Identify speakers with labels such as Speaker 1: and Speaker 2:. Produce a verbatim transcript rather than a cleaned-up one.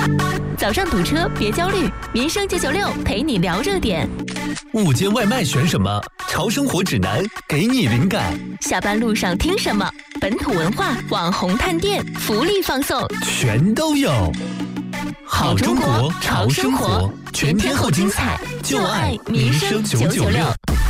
Speaker 1: 早上堵车别焦虑，民生九九六陪你聊热点。
Speaker 2: 午间外卖选什么？潮生活指南给你灵感。
Speaker 1: 下班路上听什么？本土文化、网红探店、福利放送，
Speaker 2: 全都有。好中国潮生活，全天候精彩，就爱民生九九六。